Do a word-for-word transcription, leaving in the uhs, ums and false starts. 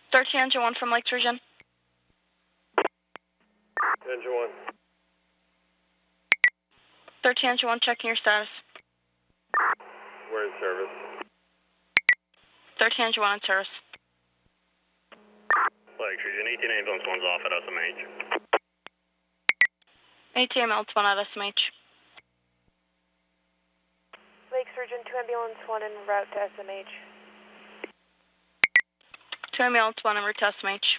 thirteen engine one from Lakes Region. Engine one. thirteen engine one, checking your status. We're in service. thirteen engine one in service. Lakes Region, eighteen ambulance one's off at S M H. eighteen ambulance one at S M H. Lakes Region, two ambulance one en route to S M H. two ambulance one en route to S M H.